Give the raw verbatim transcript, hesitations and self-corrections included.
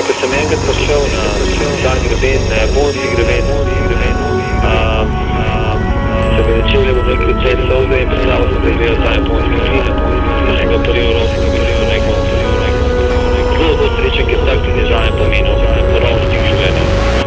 ko sem enkrat prišel na ta greben, na japonski greben, uh, se mi začeli bom rekel cel solze in predstavil sem, da izgleda ta japonski film. Da sem ga prvi v roki, da bi rekel, zelo zelo srečen, ker tak tudi zame pomenil.